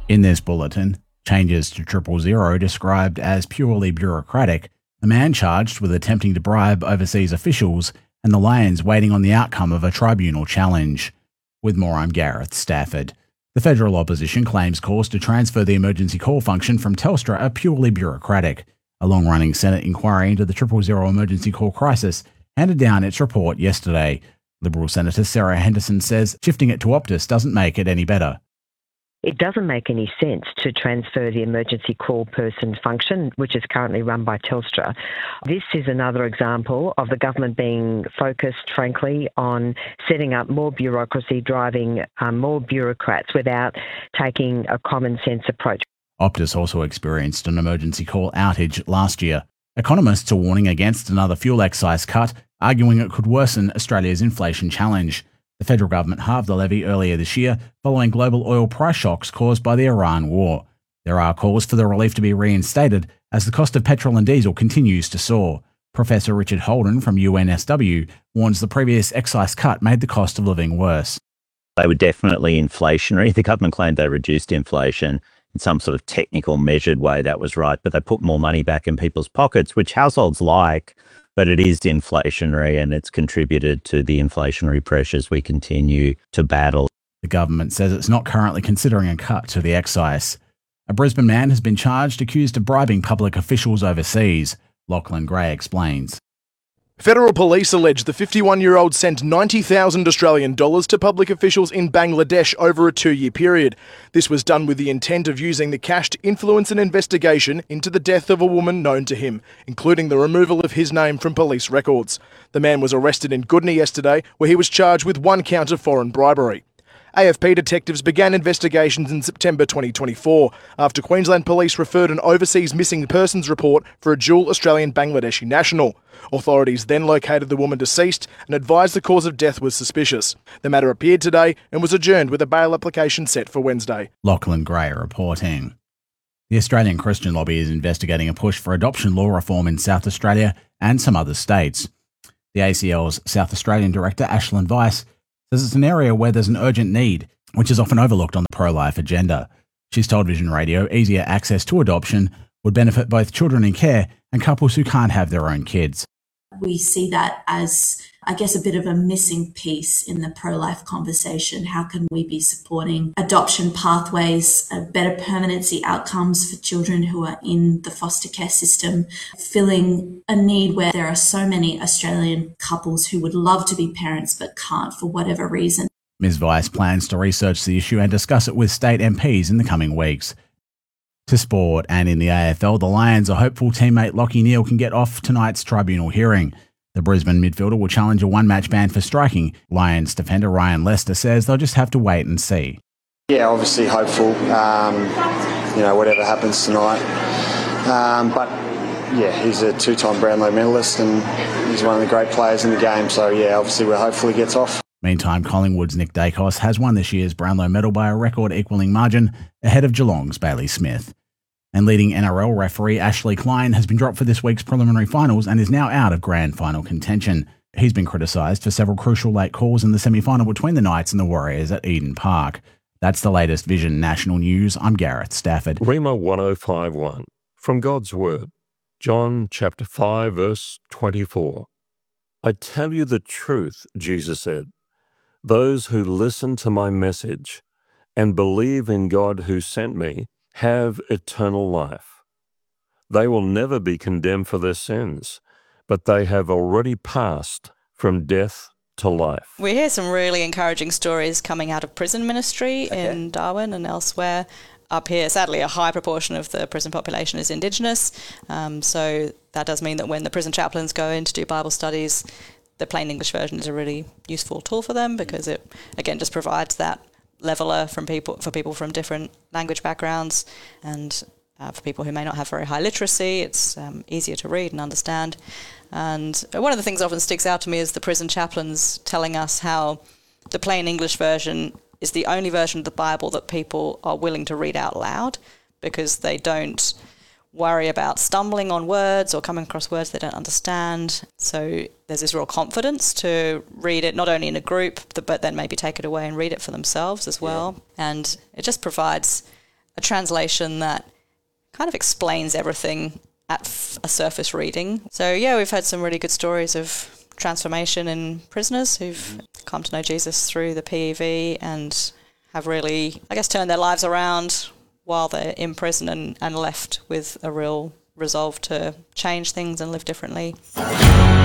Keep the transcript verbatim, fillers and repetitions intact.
In this bulletin, changes to Triple Zero described as purely bureaucratic, the man charged with attempting to bribe overseas officials, and the Lions waiting on the outcome of a tribunal challenge. With more, I'm Gareth Stafford. The federal opposition claims calls to transfer the emergency call function from Telstra are purely bureaucratic. A long-running Senate inquiry into the Triple Zero emergency call crisis handed down its report yesterday. Liberal Senator Sarah Henderson says shifting it to Optus doesn't make it any better. It doesn't make any sense to transfer the emergency call person function, which is currently run by Telstra. This is another example of the government being focused, frankly, on setting up more bureaucracy, driving um, more bureaucrats without taking a common sense approach. Optus also experienced an emergency call outage last year. Economists are warning against another fuel excise cut, arguing it could worsen Australia's inflation challenge. The federal government halved the levy earlier this year following global oil price shocks caused by the Iran war. There are calls for the relief to be reinstated as the cost of petrol and diesel continues to soar. Professor Richard Holden from U N S W warns the previous excise cut made the cost of living worse. They were definitely inflationary. The government claimed they reduced inflation in some sort of technical measured way. That was right, but they put more money back in people's pockets, which households like. But it is inflationary and it's contributed to the inflationary pressures we continue to battle. The government says it's not currently considering a cut to the excise. A Brisbane man has been charged accused of bribing public officials overseas. Lachlan Gray explains. Federal police allege the fifty-one-year-old sent ninety thousand Australian dollars to public officials in Bangladesh over a two-year period. This was done with the intent of using the cash to influence an investigation into the death of a woman known to him, including the removal of his name from police records. The man was arrested in Goodney yesterday, where he was charged with one count of foreign bribery. A F P detectives began investigations in September twenty twenty-four after Queensland Police referred an overseas missing persons report for a dual Australian-Bangladeshi national. Authorities then located the woman deceased and advised the cause of death was suspicious. The matter appeared today and was adjourned with a bail application set for Wednesday. Lachlan Gray reporting. The Australian Christian Lobby is investigating a push for adoption law reform in South Australia and some other states. The A C L's South Australian Director, Ashlyn Weiss, says it's an area where there's an urgent need, which is often overlooked on the pro-life agenda. She's told Vision Radio easier access to adoption would benefit both children in care and couples who can't have their own kids. We see that as, I guess, a bit of a missing piece in the pro-life conversation. How can we be supporting adoption pathways, uh, better permanency outcomes for children who are in the foster care system, filling a need where there are so many Australian couples who would love to be parents but can't for whatever reason. Miz Weiss plans to research the issue and discuss it with state M Ps in the coming weeks. To sport, and in the A F L, the Lions are hopeful teammate Lachie Neale can get off tonight's tribunal hearing. The Brisbane midfielder will challenge a one-match ban for striking. Lions defender Ryan Lester says they'll just have to wait and see. Yeah, obviously hopeful, um, you know, whatever happens tonight. Um, but, yeah, he's a two-time Brownlow medalist and he's one of the great players in the game. So, yeah, obviously we're hopeful he gets off. Meantime, Collingwood's Nick Dacos has won this year's Brownlow medal by a record-equalling margin ahead of Geelong's Bailey Smith. And leading N R L referee Ashley Klein has been dropped for this week's preliminary finals and is now out of grand final contention. He's been criticised for several crucial late calls in the semi-final between the Knights and the Warriors at Eden Park. That's the latest Vision National News. I'm Gareth Stafford. Rima one oh five one, from God's Word, John chapter five, verse twenty-four. I tell you the truth, Jesus said. Those who listen to my message and believe in God who sent me have eternal life. They will never be condemned for their sins, but they have already passed from death to life. We hear some really encouraging stories coming out of prison ministry okay. in Darwin and elsewhere. Up here, sadly, a high proportion of the prison population is Indigenous, um, so that does mean that when the prison chaplains go in to do Bible studies, the plain English version is a really useful tool for them because it, again, just provides that leveler from people for people from different language backgrounds, and uh, for people who may not have very high literacy, it's um, easier to read and understand. And one of the things that often sticks out to me is the prison chaplains telling us how the plain English version is the only version of the Bible that people are willing to read out loud because they don't worry about stumbling on words or coming across words they don't understand. So there's this real confidence to read it not only in a group, but then maybe take it away and read it for themselves as well. Yeah. And it just provides a translation that kind of explains everything at f- a surface reading. So yeah, we've had some really good stories of transformation in prisoners who've come to know Jesus through the P E V and have really, I guess, turned their lives around while they're in prison and, and left with a real resolve to change things and live differently.